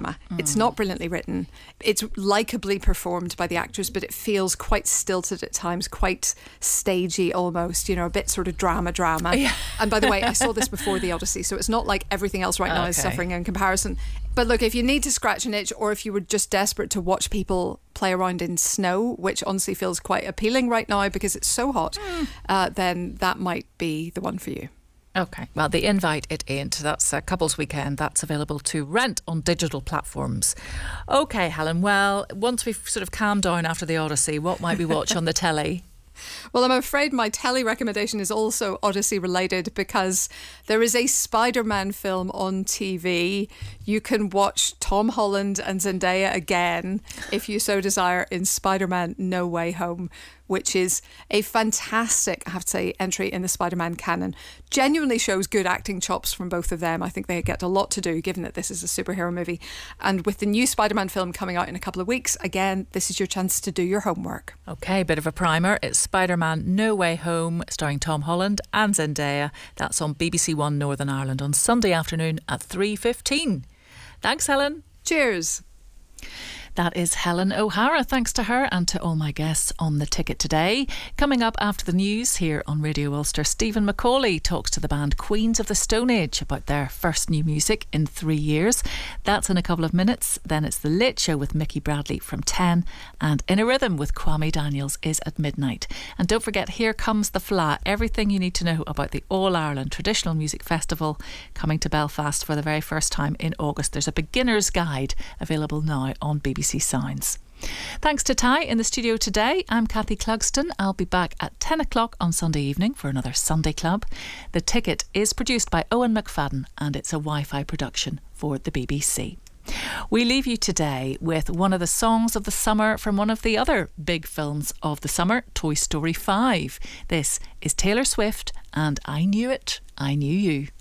drama. It's not brilliantly written. It's likeably performed by the actors, but it feels quite stilted at times, quite stagey almost, a bit sort of drama. Yeah. And by the way, I saw this before the Odyssey, so it's not like everything else right now is suffering in comparison. But look, if you need to scratch an itch, or if you were just desperate to watch people play around in snow, which honestly feels quite appealing right now because it's so hot, then that might be the one for you. Okay, well, The Invite It Ain't. That's a couples weekend. That's available to rent on digital platforms. Okay, Helen, well, once we've sort of calmed down after the Odyssey, what might we watch on the telly? Well, I'm afraid my telly recommendation is also Odyssey related, because there is a Spider-Man film on TV. You can watch Tom Holland and Zendaya again, if you so desire, in Spider-Man No Way Home, which is a fantastic, I have to say, entry in the Spider-Man canon. Genuinely shows good acting chops from both of them. I think they get a lot to do, given that this is a superhero movie. And with the new Spider-Man film coming out in a couple of weeks, again, this is your chance to do your homework. Okay, bit of a primer. It's Spider-Man No Way Home, starring Tom Holland and Zendaya. That's on BBC One Northern Ireland on Sunday afternoon at 3:15. Thanks, Helen. Cheers. That is Helen O'Hara. Thanks to her and to all my guests on The Ticket today. Coming up after the news here on Radio Ulster, Stephen Macaulay talks to the band Queens of the Stone Age about their first new music in 3 years. That's in a couple of minutes. Then it's The Late Show with Mickey Bradley from 10, and In a Rhythm with Kwame Daniels is at midnight. And don't forget, Here Comes the Fleadh. Everything you need to know about the All-Ireland Traditional Music Festival coming to Belfast for the very first time in August. There's a beginner's guide available now on BBC Sounds. Thanks to Ty in the studio today. I'm Kathy Clugston. I'll be back at 10 o'clock on Sunday evening for another Sunday Club. The Ticket is produced by Owen McFadden, and it's a Wi-Fi production for the BBC. We leave you today with one of the songs of the summer from one of the other big films of the summer, Toy Story 5. This is Taylor Swift and I Knew It, I Knew You.